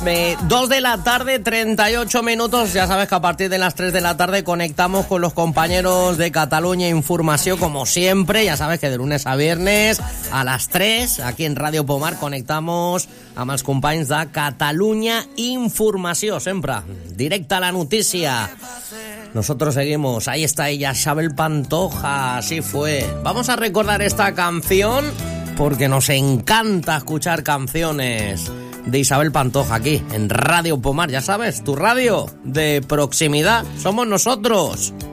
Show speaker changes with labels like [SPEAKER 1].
[SPEAKER 1] 2 de la tarde, 38 minutos. Ya sabes que a partir de las 3 de la tarde conectamos con los compañeros de Catalunya Informació, como siempre. Ya sabes que de lunes a viernes a las 3, aquí en Radio Pomar, conectamos amb els companys de Catalunya Informació. Sempre directa a la noticia. Nosotros seguimos. Ahí está ella, Isabel Pantoja. Así fue. Vamos a recordar esta canción porque nos encanta escuchar canciones de Isabel Pantoja aquí en Radio Pomar. Ya sabes, tu radio de proximidad somos nosotros.